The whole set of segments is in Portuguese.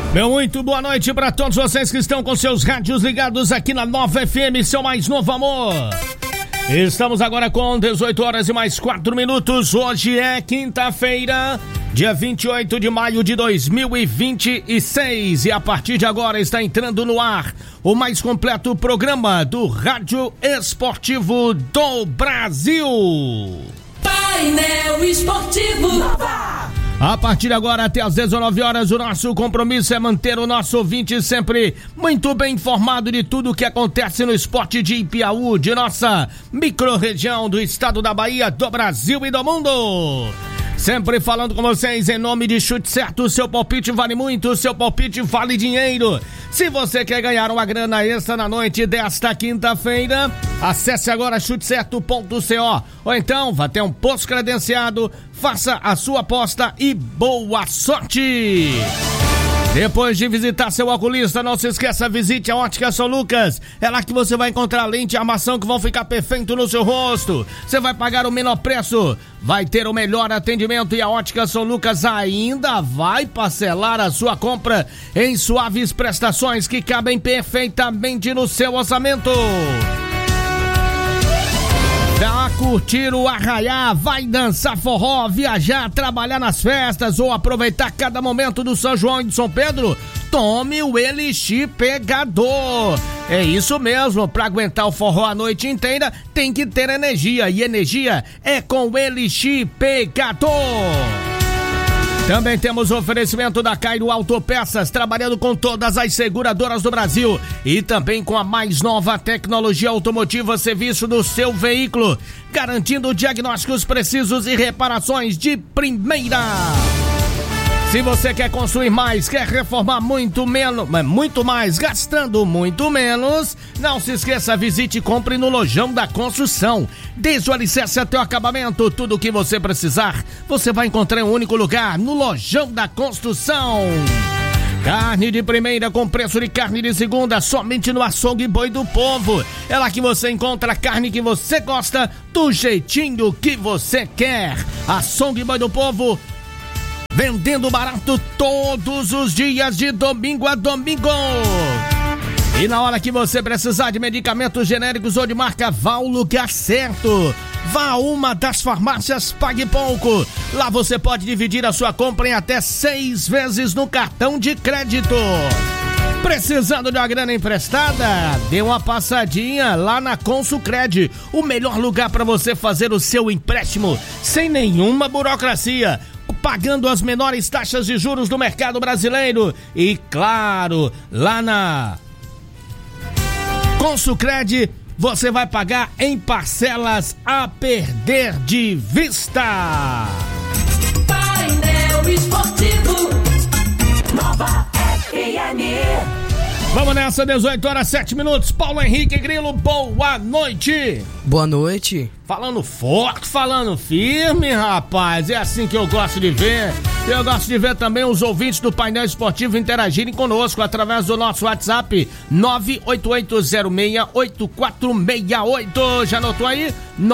Meu muito boa noite para todos vocês que estão com seus rádios ligados aqui na Nova FM, seu mais novo amor. Estamos agora com 18 horas e mais 4 minutos. Hoje é quinta-feira, dia 28 de maio de 2026. E a partir de agora está entrando no ar o mais completo programa do Rádio Esportivo do Brasil. Painel Esportivo Nova. A partir de agora até às 19 horas, o nosso compromisso é manter o nosso ouvinte sempre muito bem informado de tudo o que acontece no esporte de Ipiaú, de nossa micro-região do estado da Bahia, do Brasil e do mundo. Sempre falando com vocês em nome de Chute Certo, seu palpite vale muito, seu palpite vale dinheiro. Se você quer ganhar uma grana extra na noite desta quinta-feira, acesse agora chutecerto.co ou então vá até um posto credenciado, faça a sua aposta e boa sorte! Depois de visitar seu oculista, não se esqueça, visite a Ótica São Lucas. É lá que você vai encontrar lente e armação que vão ficar perfeito no seu rosto. Você vai pagar o menor preço, vai ter o melhor atendimento e a Ótica São Lucas ainda vai parcelar a sua compra em suaves prestações que cabem perfeitamente no seu orçamento. Vai curtir o arraiá, vai dançar forró, viajar, trabalhar nas festas ou aproveitar cada momento do São João e de São Pedro? Tome o Elixir Pegador. É isso mesmo, para aguentar o forró a noite inteira tem que ter energia e energia é com o Elixir Pegador. Também temos o oferecimento da Cairo Autopeças, trabalhando com todas as seguradoras do Brasil e também com a mais nova tecnologia automotiva, serviço do seu veículo, garantindo diagnósticos precisos e reparações de primeira. Se você quer construir mais, quer reformar muito mais, gastando muito menos, não se esqueça, visite e compre no Lojão da Construção. Desde o alicerce até o acabamento, tudo o que você precisar, você vai encontrar em um único lugar, no Lojão da Construção. Carne de primeira com preço de carne de segunda, somente no Açougue Boi do Povo. É lá que você encontra a carne que você gosta, do jeitinho que você quer. Açougue Boi do Povo, vendendo barato todos os dias, de domingo a domingo. E na hora que você precisar de medicamentos genéricos ou de marca, vá ao lugar certo. Vá a uma das farmácias Pague Pouco. Lá você pode dividir a sua compra em até 6 vezes no cartão de crédito. Precisando de uma grana emprestada? Dê uma passadinha lá na Consulcred, o melhor lugar para você fazer o seu empréstimo sem nenhuma burocracia, pagando as menores taxas de juros do mercado brasileiro. E claro, lá na Consulcred você vai pagar em parcelas a perder de vista. Painel Esportivo Nova FM. Vamos nessa, 18 horas 7 minutos. Paulo Henrique Grilo, boa noite. Boa noite. Falando forte, falando firme, rapaz. É assim que eu gosto de ver. Eu gosto de ver também os ouvintes do Painel Esportivo interagirem conosco através do nosso WhatsApp 988068468. Já anotou aí?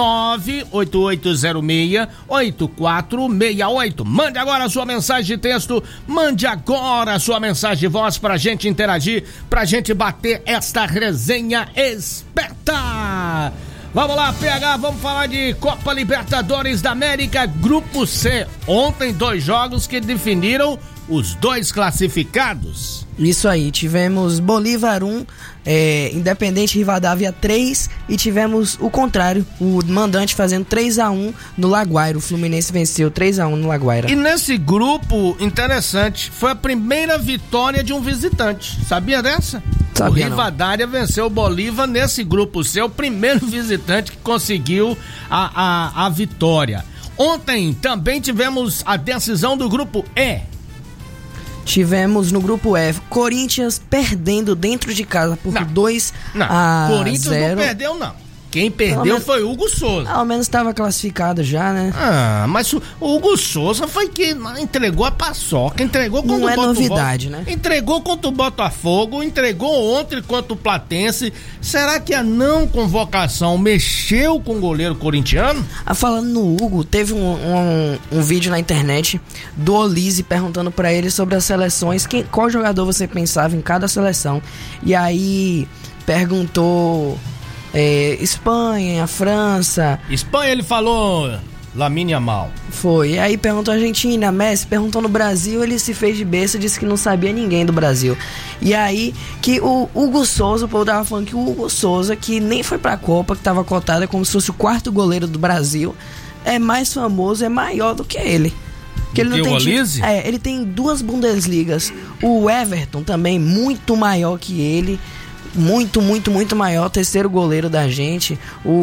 988068468. Mande agora a sua mensagem de texto, mande agora a sua mensagem de voz pra gente interagir, pra gente bater esta resenha esperta. Vamos lá, PH, vamos falar de Copa Libertadores da América, Grupo C. Ontem 2 jogos que definiram os 2 classificados. Isso aí, tivemos Bolívar 1, Independente Rivadavia 3 e tivemos o contrário, o mandante fazendo 3-1 no Laguaira. O Fluminense venceu 3-1 no Laguaira. E nesse grupo, interessante, foi a primeira vitória de um visitante. Sabia dessa? Sabia, o Rivadavia venceu o Bolívar nesse grupo C, o primeiro visitante que conseguiu a vitória. Ontem também tivemos a decisão do grupo E. Tivemos no grupo F, Corinthians perdendo dentro de casa por 2-0. Corinthians não perdeu, não. Quem perdeu foi o Hugo Souza. Ao menos estava classificado já, né? Mas o Hugo Souza foi que entregou a paçoca, entregou contra não o Botafogo. Novidade, né? Entregou contra o Botafogo, entregou ontem contra o Platense. Será que a não convocação mexeu com o goleiro corintiano? Falando no Hugo, teve um vídeo na internet do Olise perguntando pra ele sobre as seleções, qual jogador você pensava em cada seleção. E aí perguntou Espanha, França. Espanha ele falou Lamine Yamal. Foi, e aí perguntou Argentina, Messi, perguntou no Brasil, ele se fez de besta, disse que não sabia ninguém do Brasil. E aí que o Hugo Souza, o povo tava falando que o Hugo Souza, que nem foi pra Copa, que tava cotado como se fosse o quarto goleiro do Brasil, é mais famoso, é maior do que ele. Que ele não tem Olise? Ele tem 2 Bundesligas. O Everton também, muito maior que ele. Muito maior, terceiro goleiro da gente.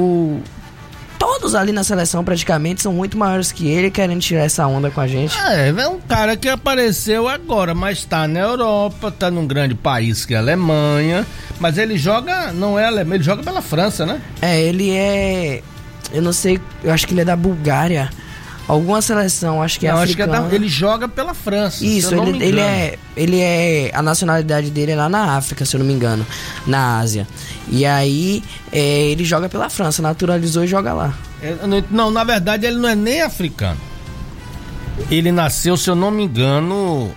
Todos ali na seleção praticamente são muito maiores que ele, querendo tirar essa onda com a gente. É um cara que apareceu agora, mas tá na Europa, tá num grande país que é a Alemanha, mas ele joga, não é alemão, ele joga pela França, né? Ele é, eu não sei, eu acho que ele é da Bulgária. Alguma seleção, acho que é africana. Acho que ele joga pela França. Isso, ele é a nacionalidade dele é lá na África, se eu não me engano, na Ásia. E aí ele joga pela França, naturalizou e joga lá. Não, na verdade ele não é nem africano. Ele nasceu, se eu não me engano,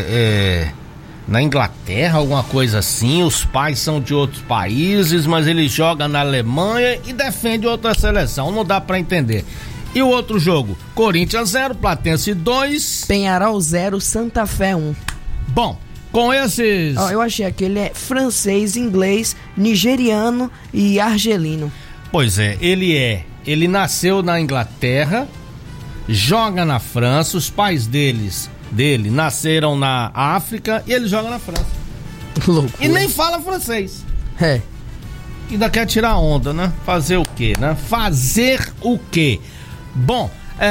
na Inglaterra, alguma coisa assim. Os pais são de outros países, mas ele joga na Alemanha e defende outra seleção. Não dá pra entender. E o outro jogo? Corinthians 0, Platense 2. Penharol 0, Santa Fé 1. Bom, com esses... Eu achei que ele é francês, inglês, nigeriano e argelino. Pois é, ele nasceu na Inglaterra, joga na França, os pais dele nasceram na África e ele joga na França. Loucura. E nem fala francês. Ainda quer tirar onda, né? Fazer o quê, né? Fazer o quê? Bom,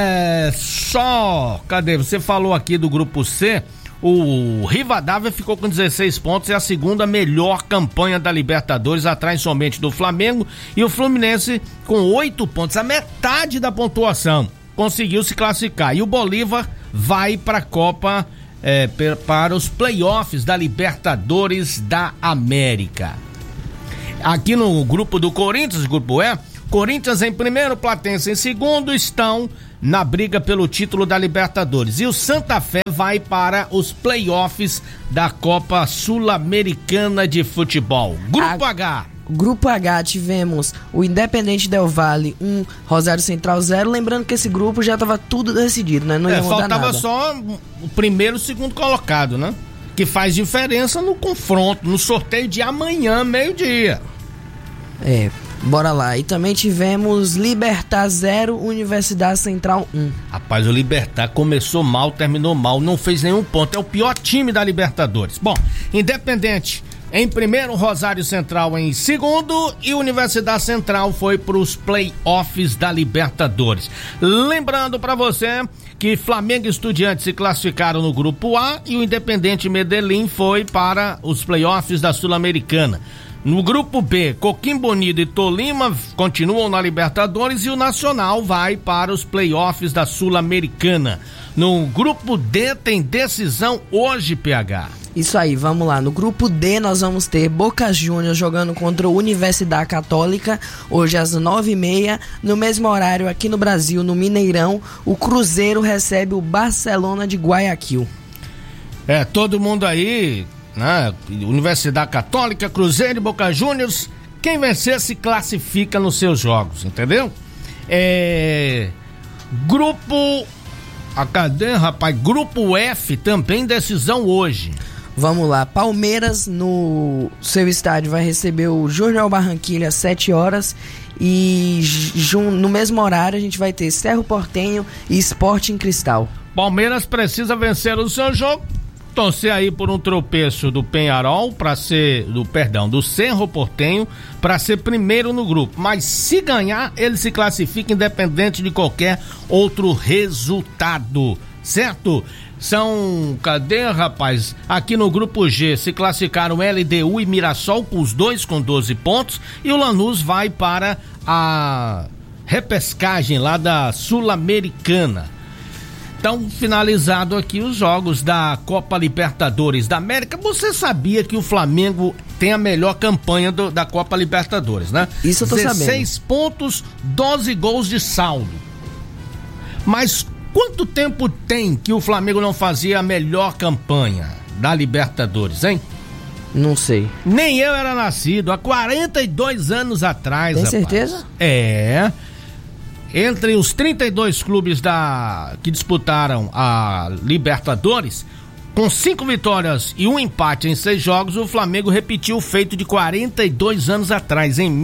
cadê? Você falou aqui do grupo C, o Rivadavia ficou com 16 pontos, é a segunda melhor campanha da Libertadores, atrás somente do Flamengo, e o Fluminense com 8 pontos, a metade da pontuação, conseguiu se classificar, e o Bolívar vai para a Copa, para os playoffs da Libertadores da América. Aqui no grupo do Corinthians, grupo E, Corinthians em primeiro, Platense em segundo, estão na briga pelo título da Libertadores. E o Santa Fé vai para os playoffs da Copa Sul-Americana de Futebol. Grupo H. Grupo H tivemos o Independente Del Valle 1, Rosário Central 0. Lembrando que esse grupo já estava tudo decidido, né? Não ia mudar nada. Faltava só o primeiro e o segundo colocado, né? Que faz diferença no confronto, no sorteio de amanhã, meio-dia. Bora lá. E também tivemos Libertad 0, Universidade Central 1. Rapaz, o Libertad começou mal, terminou mal, não fez nenhum ponto. É o pior time da Libertadores. Bom, Independente em primeiro, Rosário Central em segundo e Universidade Central foi para os playoffs da Libertadores. Lembrando para você que Flamengo e Estudiantes se classificaram no grupo A e o Independente Medellín foi para os playoffs da Sul-Americana. No grupo B, Coquimbo Unido e Tolima continuam na Libertadores e o Nacional vai para os playoffs da Sul-Americana. No grupo D tem decisão hoje, PH. Isso aí, vamos lá. No grupo D nós vamos ter Boca Juniors jogando contra o Universidade Católica, hoje às 9h30. No mesmo horário aqui no Brasil, no Mineirão, o Cruzeiro recebe o Barcelona de Guayaquil. Todo mundo aí, né? Universidade Católica, Cruzeiro e Boca Juniors, quem vencer se classifica nos seus jogos, entendeu? Grupo... Cadê, rapaz? Grupo F também decisão hoje. Vamos lá, Palmeiras no seu estádio vai receber o Júnior Barranquilla às 7 horas e no mesmo horário a gente vai ter Cerro Porteño e Sporting Cristal. Palmeiras precisa vencer o seu jogo, torcer aí por um tropeço do Penharol do Cerro Porteño para ser primeiro no grupo, mas se ganhar ele se classifica independente de qualquer outro resultado, certo? cadê, rapaz? Aqui no grupo G se classificaram LDU e Mirassol, os dois com 12 pontos, e o Lanús vai para a repescagem lá da Sul-Americana. Então, finalizado aqui os jogos da Copa Libertadores da América. Você sabia que o Flamengo tem a melhor campanha da Copa Libertadores, né? Isso eu tô sabendo. 16 pontos, 12 gols de saldo. Mas quanto tempo tem que o Flamengo não fazia a melhor campanha da Libertadores, hein? Não sei. Nem eu era nascido, há 42 anos atrás, Tem rapaz. certeza? É. Entre os 32 clubes que disputaram a Libertadores, com 5 vitórias e um empate em 6 jogos, o Flamengo repetiu o feito de 42 anos atrás. Em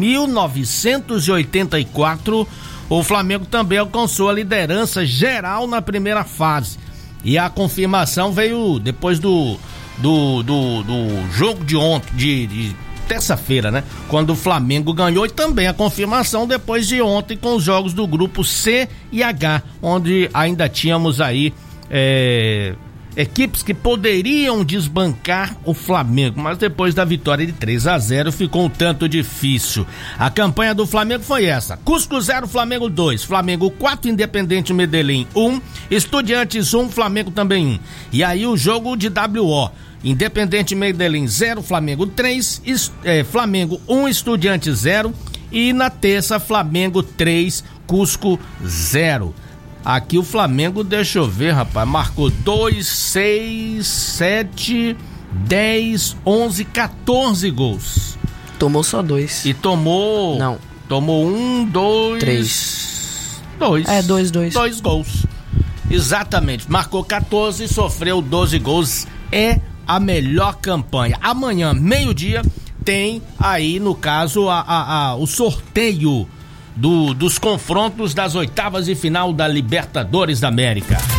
1984, o Flamengo também alcançou a liderança geral na primeira fase. E a confirmação veio depois do jogo de ontem, de terça-feira, né? Quando o Flamengo ganhou, e também a confirmação depois de ontem com os jogos do grupo C e H, onde ainda tínhamos aí equipes que poderiam desbancar o Flamengo, mas depois da vitória de 3-0 ficou um tanto difícil. A campanha do Flamengo foi essa: Cusco 0, Flamengo 2, Flamengo 4, Independente Medellín 1, Estudiantes 1, Flamengo também 1. E aí o jogo de WO: Independente Medellín 0, Flamengo 3, Flamengo 1, Estudiantes 0, e na terça Flamengo 3, Cusco 0. Aqui o Flamengo, deixa eu ver, rapaz, marcou 2, 6, 7, 10, 11, 14 gols. Tomou só 2. E tomou... Não. Tomou 1, 2... 3. 2. 2. 2 gols. Exatamente. Marcou 14 e sofreu 12 gols. É a melhor campanha. Amanhã, meio-dia, tem aí, no caso, o sorteio dos confrontos das oitavas de final da Libertadores da América.